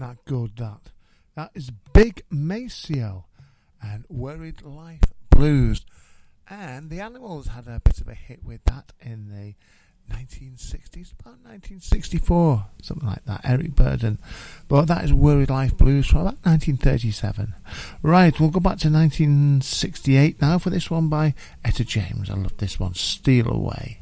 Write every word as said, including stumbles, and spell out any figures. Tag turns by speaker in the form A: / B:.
A: that good, that? That is Big Maceo and Worried Life Blues. And the Animals had a bit of a hit with that in the nineteen sixties, about nineteen sixty-four, something like that, Eric Burdon. But that is Worried Life Blues from about nineteen thirty-seven. Right, we'll go back to nineteen sixty-eight now for this one by Etta James. I love this one, Steal Away.